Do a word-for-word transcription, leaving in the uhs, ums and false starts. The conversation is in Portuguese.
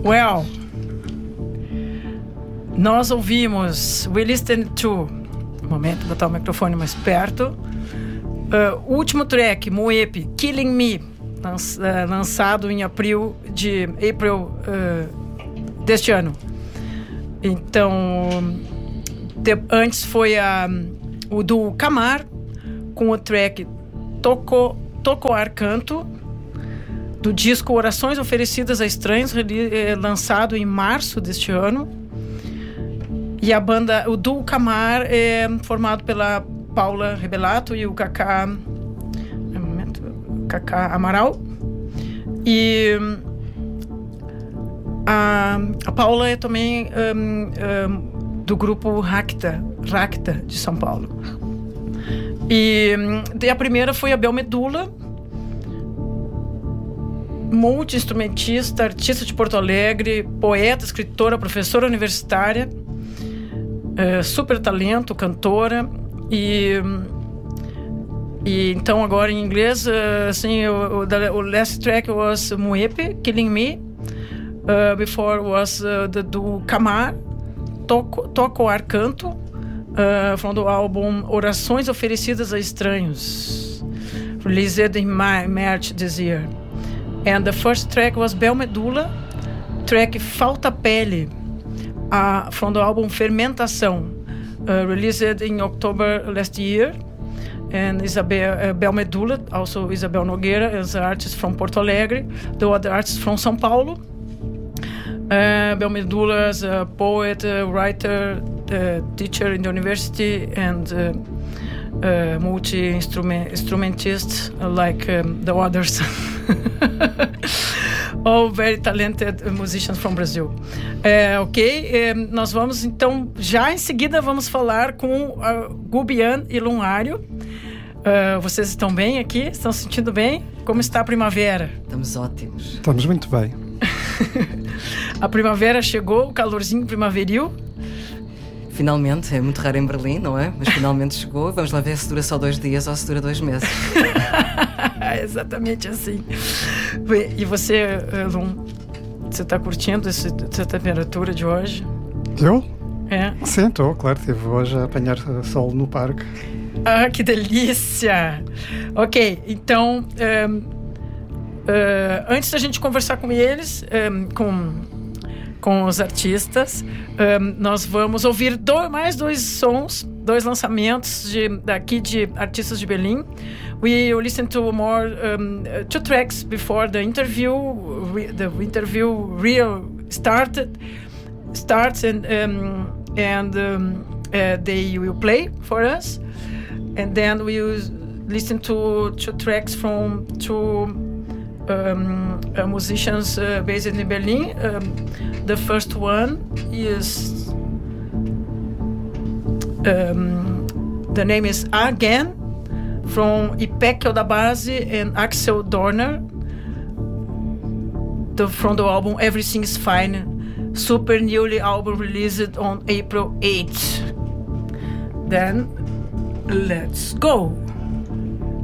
Well, nós ouvimos We Listened to... Um momento, vou botar o microfone mais perto. Uh, o último track, Moepe, Killing Me, lanç, uh, lançado em abril de April uh, deste ano. Então, de, antes foi a, o do Camar, com o track Toco, Tocoar Canto, do disco Orações Oferecidas a Estranhos, lançado em março deste ano. E a banda, o duo Camar, é formado pela Paula Rebelato e o Cacá, um momento, Cacá Amaral. E a, a Paula é também um, um, do grupo Racta, Racta de São Paulo. E, e a primeira foi a Bel Medula, multi-instrumentista, artista de Porto Alegre, poeta, escritora, professora universitária, é, super talento, cantora. E, e então agora em inglês, uh, assim, o, o, o last track was Moepe, Killing Me. Uh, before was uh, the do Camar, Toco, Tocoar Canto, uh, from the album Orações Oferecidas a Estranhos, released in March this year. And the first track was Bel Medula, track Falta Pele, uh, from the album Fermentação, uh, released in October last year. And Isabel, uh, Bel Medula, also Isabel Nogueira, as an artist from Porto Alegre, the other artist from São Paulo. Uh, Bel Medula is a poet, uh, writer, uh, teacher in the university, and uh, uh, multi-instrumentist uh, like um, the others. All very talented musicians from Brazil. Uh, ok, uh, nós vamos então, já em seguida vamos falar com uh, Gubian e Lunário. Uh, vocês estão bem aqui? Estão se sentindo bem? Como está a primavera? Estamos ótimos. Estamos muito bem. A primavera chegou, o calorzinho primaveril. Finalmente, é muito raro em Berlim, não é? Mas finalmente chegou. Vamos lá ver se dura só dois dias ou se dura dois meses. Exatamente assim. E você, Lum, você está curtindo esse, essa temperatura de hoje? Eu? É? Sim, estou, claro. Estive hoje a apanhar sol no parque. Ah, que delícia! Ok, então... Um, Uh, antes da gente conversar com eles, um, com, com os artistas, um, nós vamos ouvir do, mais dois sons, dois lançamentos de, daqui de artistas de Berlim. We listened to more um, two tracks before the interview. Re, the interview real started starts and um, and um, uh, they will play for us, and then we will listen to two tracks from two. Um, uh, musicians uh, based in Berlin. Um, the first one is um, the name is Again, from Ipek Eldabase and Axel Dorner, the, from the album Everything is Fine, super newly album released on April eighth. Then let's go.